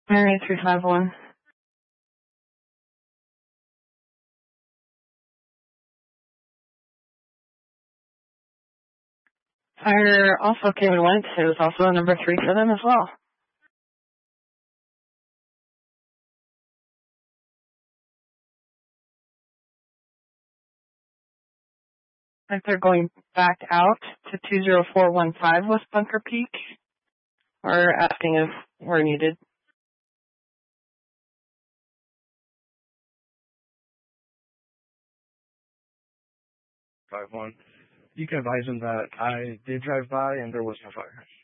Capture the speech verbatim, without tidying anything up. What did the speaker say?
Mary three five one. Fire also came and went. It was also a number three for them as well. I think they're going back out to two zero four one five West Bunker Peak. Or asking if we're needed. five one. You can advise them that I did drive by and there was no fire.